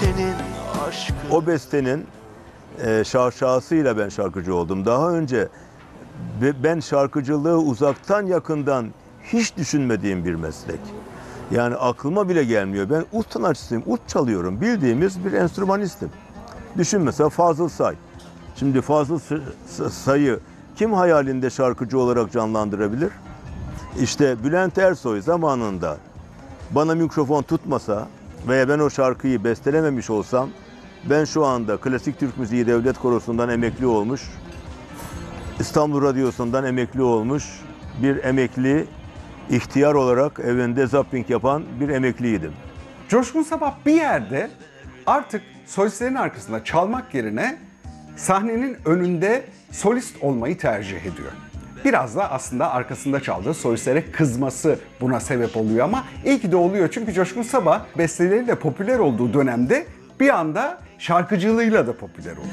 senin aşkın. O bestenin şarşağısıyla ben şarkıcı oldum. Daha önce ben şarkıcılığı uzaktan yakından hiç düşünmediğim bir meslek. Yani aklıma bile gelmiyor. Ben ut sanatçısıyım, ut çalıyorum. Bildiğimiz bir enstrümanistim. Düşün mesela Fazıl Say. Şimdi Fazıl Say'ı kim hayalinde şarkıcı olarak canlandırabilir? İşte Bülent Ersoy zamanında bana mikrofon tutmasa veya ben o şarkıyı bestelememiş olsam, ben şu anda Klasik Türk Müziği Devlet Korosu'ndan emekli olmuş, İstanbul Radyosu'ndan emekli olmuş bir emekli, ihtiyar olarak evinde zapping yapan bir emekliydim. Coşkun Sabah bir yerde artık solistlerin arkasında çalmak yerine sahnenin önünde solist olmayı tercih ediyor. Biraz da aslında arkasında çaldığı solistlere kızması buna sebep oluyor ama iyi ki de oluyor. Çünkü Coşkun Sabah besteleriyle popüler olduğu dönemde bir anda şarkıcılığıyla da popüler oluyor.